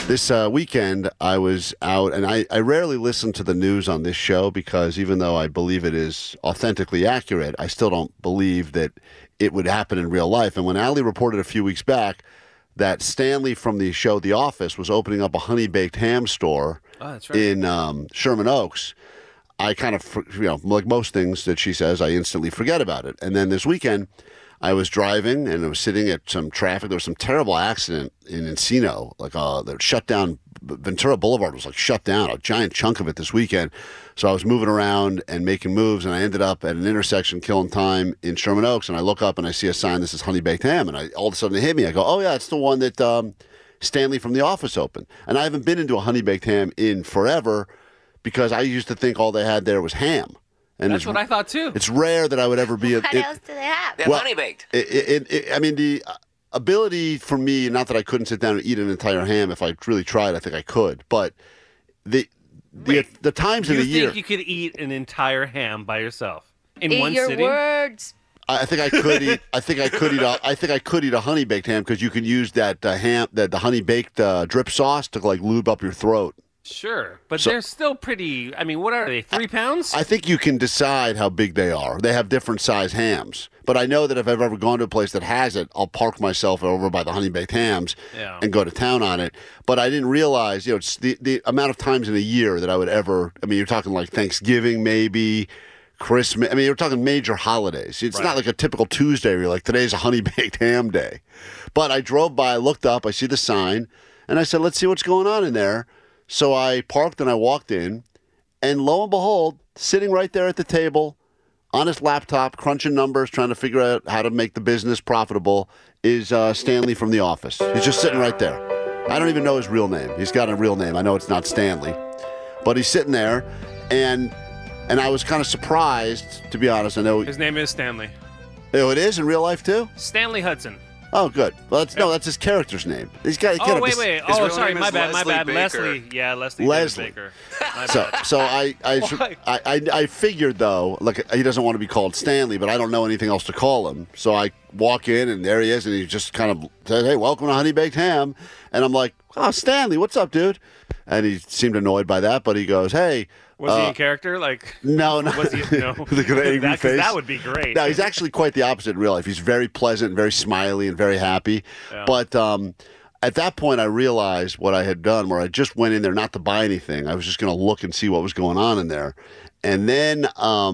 This weekend, I was out, and I rarely listen to the news on this show because even though I believe it is authentically accurate, I still don't believe that it would happen in real life. And when Allie reported a few weeks back that Stanley from the show The Office was opening up a honey-baked ham store in Sherman Oaks, I kind of, like most things that she says, I instantly forget about it. And then this weekend, I was driving and I was sitting at some traffic. There was some terrible accident in Encino. They shut down. Ventura Boulevard was shut down, a giant chunk of it this weekend. So I was moving around and making moves, and I ended up at an intersection killing time in Sherman Oaks. And I look up and I see a sign that says Honey Baked Ham. And all of a sudden it hit me. I go, oh, yeah, it's the one that Stanley from The Office opened. And I haven't been into a Honey Baked Ham in forever because I used to think all they had there was ham. And that's what I thought, too. It's rare that I would ever be... What else do they have? They're honey baked. The ability for me, not that I couldn't sit down and eat an entire ham if I really tried, I think I could. But the times in the year... You think you could eat an entire ham by yourself in Eat one your sitting? words. I think I could eat. I think I could eat a honey baked ham because you can use that the honey baked drip sauce to lube up your throat. Sure, but they're still pretty. I mean, what are they? 3 pounds? I think you can decide how big they are. They have different size hams, but I know that if I've ever gone to a place that has it, I'll park myself over by the honey baked hams and go to town on it. But I didn't realize, it's the amount of times in a year that I would ever. I mean, you're talking like Thanksgiving, maybe Christmas. I mean, you're talking major holidays. It's not like a typical Tuesday where you're like, today's a honey baked ham day. But I drove by, I looked up, I see the sign, and I said, let's see what's going on in there. So I parked and I walked in, and lo and behold, sitting right there at the table on his laptop, crunching numbers, trying to figure out how to make the business profitable, is Stanley from The Office. He's just sitting right there. I don't even know his real name. He's got a real name. I know it's not Stanley. But he's sitting there, and I was kind of surprised, to be honest. I know his name is Stanley. Oh, it is in real life, too? Stanley Hudson. Oh, good. Well, that's his character's name. He's got. Wait. Oh, sorry. My bad. Leslie. Yeah, Leslie Baker. So I figured though, he doesn't want to be called Stanley, but I don't know anything else to call him. So I walk in and there he is, and he just kind of said, "Hey, welcome to Honey Baked Ham," and I'm like, "Oh, Stanley, what's up, dude?" And he seemed annoyed by that, but he goes, "Hey." Was he in character? No. Was he? No. The angry face. That would be great. No, he's actually quite the opposite in real life. He's very pleasant, very smiley, and very happy. Yeah. But at that point, I realized what I had done, where I just went in there not to buy anything. I was just going to look and see what was going on in there. And then...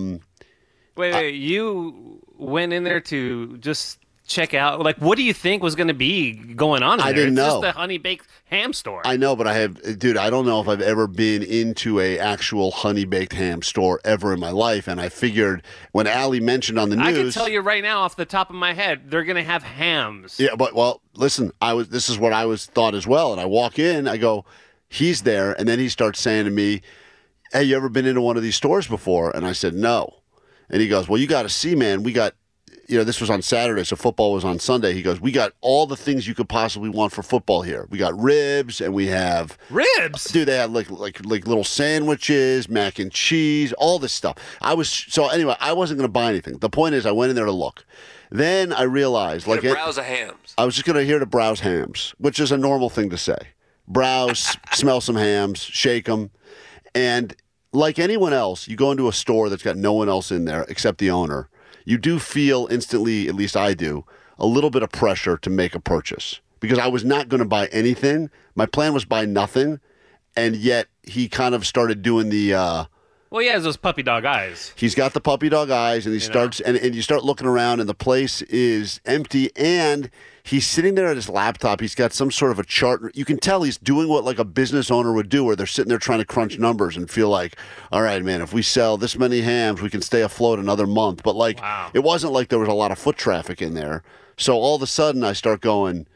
Wait. You went in there to just check out, what do you think was going to be going on in there? I didn't know. It's just a honey-baked ham store. I know, but I don't know if I've ever been into a actual honey-baked ham store ever in my life, and I figured when Allie mentioned on the news... I can tell you right now off the top of my head, they're going to have hams. Yeah, but, listen, this is what I thought as well, and I walk in, I go, he's there, and then he starts saying to me, hey, you ever been into one of these stores before? And I said, no. And he goes, well, you got to see, man, we got... this was on Saturday, so football was on Sunday. He goes, we got all the things you could possibly want for football here. We got ribs, and we have... Ribs? Dude, they had like little sandwiches, mac and cheese, all this stuff. So anyway, I wasn't going to buy anything. The point is, I went in there to look. Then I realized... browse of hams. I was just going to here to browse hams, which is a normal thing to say. Browse, smell some hams, shake them, and like anyone else, you go into a store that's got no one else in there except the owner. You do feel instantly, at least I do, a little bit of pressure to make a purchase. Because I was not going to buy anything. My plan was buy nothing. And yet he kind of started doing the... well, he has those puppy dog eyes. He's got the puppy dog eyes, and he starts... And you start looking around, and the place is empty, and he's sitting there at his laptop. He's got some sort of a chart. You can tell he's doing what like a business owner would do, where they're sitting there trying to crunch numbers and feel like, all right, man, if we sell this many hams, we can stay afloat another month. But It wasn't like there was a lot of foot traffic in there. So all of a sudden I start going,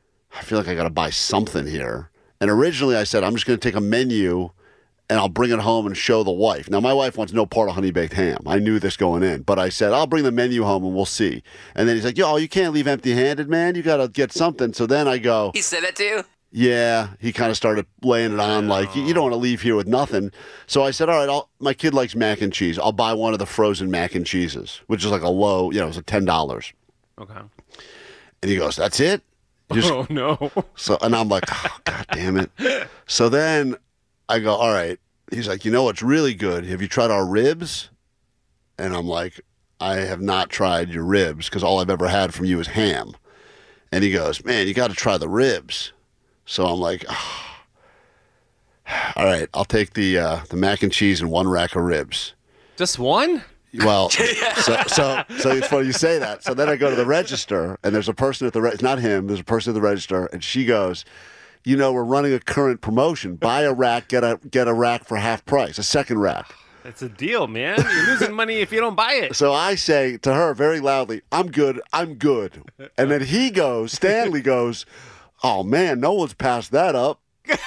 I feel like I got to buy something here. And originally I said, I'm just going to take a menu and I'll bring it home and show the wife. Now, my wife wants no part of Honey Baked Ham. I knew this going in. But I said, I'll bring the menu home and we'll see. And then he's like, yo, you can't leave empty-handed, man. You got to get something. So then I go... He said that to you? Yeah. He kind of started laying it on like, you don't want to leave here with nothing. So I said, all right, my kid likes mac and cheese. I'll buy one of the frozen mac and cheeses, which is like a low, it was like $10. Okay. And he goes, that's it? Oh, no. So, and I'm like, oh, God damn it. So then I go, all right. He's like, you know what's really good? Have you tried our ribs? And I'm like, I have not tried your ribs because all I've ever had from you is ham. And he goes, man, you got to try the ribs. So I'm like, oh. All right, I'll take the mac and cheese and one rack of ribs. Just one? Well, so it's funny you say that. So then I go to the register, and there's a person at the it's not him. There's a person at the register, and she goes, you know, we're running a current promotion. Buy a rack, get a rack for half price, a second rack. That's a deal, man. You're losing money if you don't buy it. So I say to her very loudly, I'm good. And then Stanley goes, oh, man, no one's passed that up.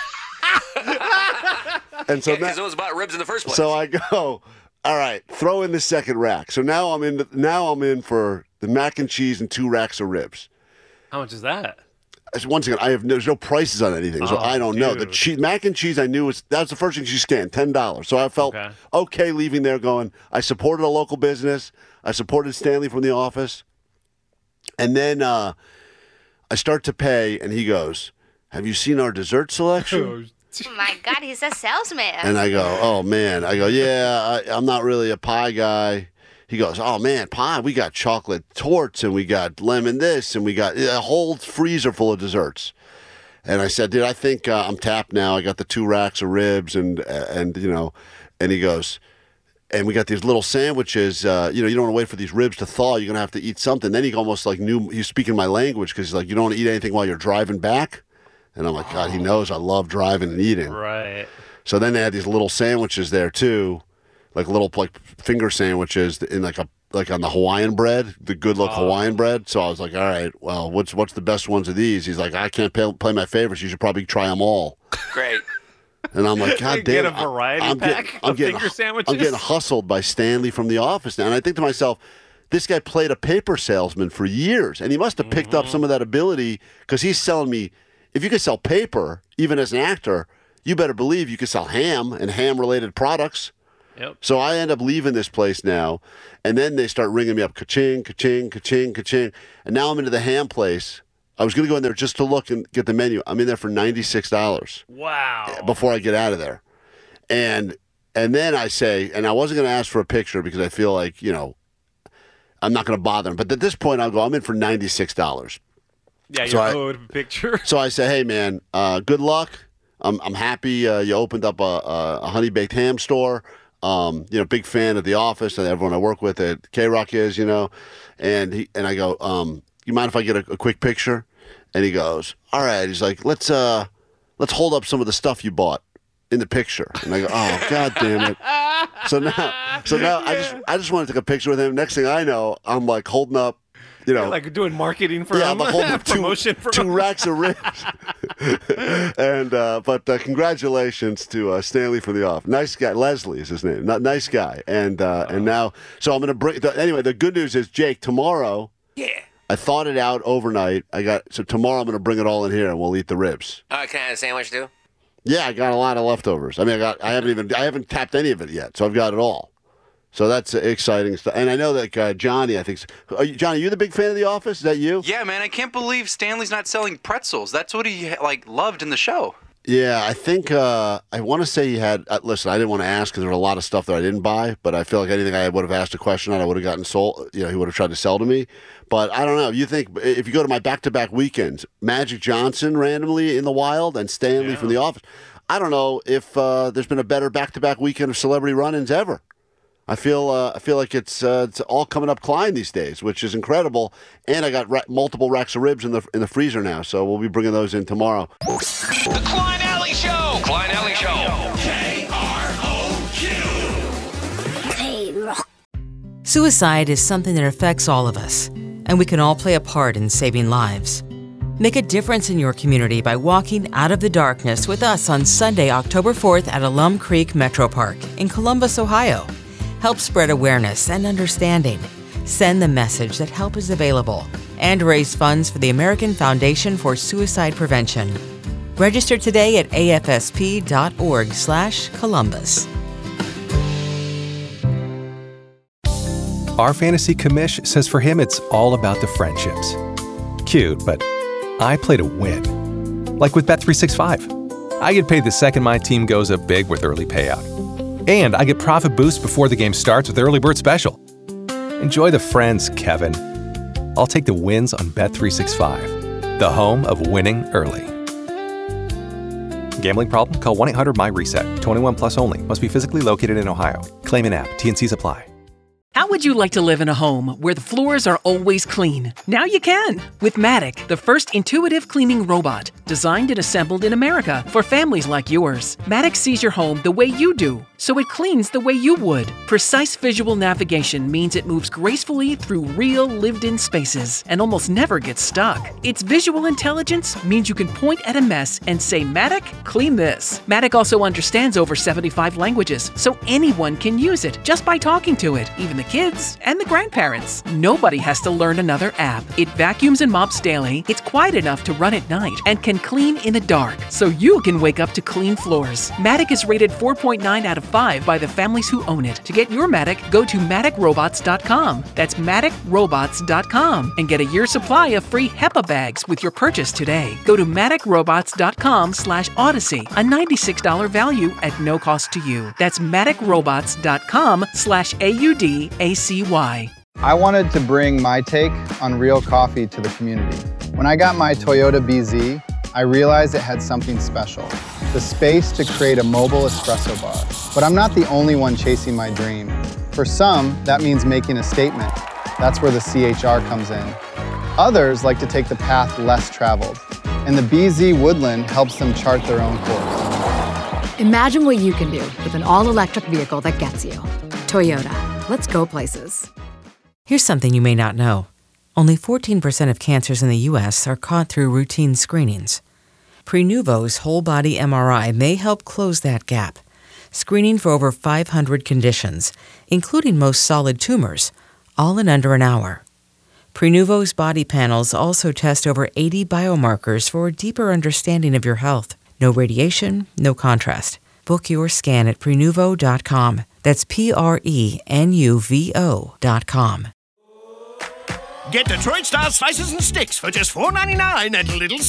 And so because it was about ribs in the first place. So I go, all right, throw in the second rack. So now I'm in for the mac and cheese and 2 racks of ribs. How much is that? Once again, there's no prices on anything, so I don't know. The mac and cheese I knew that's the first thing she scanned, $10. So I felt okay leaving there going, I supported a local business. I supported Stanley from the office. And then I start to pay, and he goes, have you seen our dessert selection? Oh my God, he's a salesman. And I go, oh, man. I go, yeah, I'm not really a pie guy. He goes, oh, man, pie, we got chocolate torts, and we got lemon this, and we got a whole freezer full of desserts. And I said, dude, I think I'm tapped now. I got the 2 racks of ribs, and you know, and he goes, and we got these little sandwiches. You know, you don't want to wait for these ribs to thaw. You're going to have to eat something. Then he almost like knew he was speaking my language because he's like, you don't want to eat anything while you're driving back. And I'm like, God, he knows I love driving and eating. Right. So then they had these little sandwiches there too, like little finger sandwiches in like on the Hawaiian bread, the good look Hawaiian bread. So I was like, all right, well, what's the best ones of these? He's like, I can't play my favorites. You should probably try them all. Great. And I'm like, God damn, get a variety pack of finger sandwiches. I'm getting hustled by Stanley from the office now, and I think to myself, this guy played a paper salesman for years, and he must have picked up some of that ability because he's selling me. If you could sell paper, even as an actor, you better believe you could sell ham and ham-related products. Yep. So I end up leaving this place now, and then they start ringing me up, ka-ching, ka-ching, ka-ching, ka-ching, and now I'm into the ham place. I was going to go in there just to look and get the menu. I'm in there for $96. Wow. Before I get out of there. And then I say, and I wasn't going to ask for a picture because I feel like, you know, I'm not going to bother him. But at this point, I'll go, I'm in for $96. Yeah, you're owed a picture. So I say, hey, man, good luck. I'm happy you opened up a Honey Baked Ham store. You know, big fan of The Office and everyone I work with at K-Rock is, you know. And I go, you mind if I get a quick picture? And he goes, all right. He's like, let's hold up some of the stuff you bought in the picture. And I go, oh, God damn it. So now I just want to take a picture with him. Next thing I know, I'm like holding up, you know, you're like doing marketing for him. I'm holding up promotion for 2 racks of ribs. And but congratulations to Stanley from the Office. Nice guy. Leslie is his name. Not nice guy. And now, so I'm going to bring. Anyway, the good news is, Jake, tomorrow. Yeah. I thought it out overnight. So tomorrow I'm going to bring it all in here and we'll eat the ribs. Can I have a sandwich too? Yeah, I got a lot of leftovers. I mean, I haven't tapped any of it yet, so I've got it all. So that's exciting stuff. And I know that Johnny, I think, Johnny, you the big fan of The Office? Is that you? Yeah, man, I can't believe Stanley's not selling pretzels. That's what he loved in the show. Yeah, I think I want to say he had. Listen, I didn't want to ask because there was a lot of stuff that I didn't buy. But I feel like anything I would have asked a question on, I would have gotten sold. You know, he would have tried to sell to me. But I don't know. You think if you go to my back-to-back weekends, Magic Johnson randomly in the wild and Stanley from The Office. I don't know if there's been a better back-to-back weekend of celebrity run-ins ever. I feel like it's all coming up Klein these days, which is incredible. And I got multiple racks of ribs in the freezer now, so we'll be bringing those in tomorrow. The Klein Alley Show. Klein Alley Show. K-Rock. Suicide is something that affects all of us, and we can all play a part in saving lives. Make a difference in your community by walking out of the darkness with us on Sunday, October 4th at Alum Creek Metro Park in Columbus, Ohio. Help spread awareness and understanding. Send the message that help is available and raise funds for the American Foundation for Suicide Prevention. Register today at afsp.org/Columbus. Our fantasy commish says for him it's all about the friendships. Cute, but I play to win. Like with Bet365. I get paid the second my team goes up big with early payout. And I get profit boost before the game starts with Early Bird Special. Enjoy the friends, Kevin. I'll take the wins on Bet365, the home of winning early. Gambling problem? Call 1-800-MY-RESET. 21 plus only. Must be physically located in Ohio. Claim an app. T&Cs apply. How would you like to live in a home where the floors are always clean? Now you can with Matic, the first intuitive cleaning robot designed and assembled in America for families like yours. Matic sees your home the way you do, so it cleans the way you would. Precise visual navigation means it moves gracefully through real lived-in spaces and almost never gets stuck. Its visual intelligence means you can point at a mess and say, Matic, clean this. Matic also understands over 75 languages, so anyone can use it just by talking to it, even the kids and the grandparents. Nobody has to learn another app. It vacuums and mops daily, it's quiet enough to run at night, and can clean in the dark, so you can wake up to clean floors. Matic is rated 4.9 out of 5 by the families who own it. To get your Matic, go to MaticRobots.com. That's MaticRobots.com and get a year's supply of free HEPA bags with your purchase today. Go to MaticRobots.com/Odyssey, a $96 value at no cost to you. That's MaticRobots.com/AUDACY. I wanted to bring my take on real coffee to the community. When I got my Toyota BZ, I realized it had something special, the space to create a mobile espresso bar. But I'm not the only one chasing my dream. For some, that means making a statement. That's where the CHR comes in. Others like to take the path less traveled, and the BZ Woodland helps them chart their own course. Imagine what you can do with an all-electric vehicle that gets you. Toyota. Let's go places. Here's something you may not know. Only 14% of cancers in the U.S. are caught through routine screenings. Prenuvo's whole-body MRI may help close that gap, screening for over 500 conditions, including most solid tumors, all in under an hour. Prenuvo's body panels also test over 80 biomarkers for a deeper understanding of your health. No radiation, no contrast. Book your scan at Prenuvo.com. That's Prenuvo.com. Get Detroit-style slices and sticks for just $4.99 at Little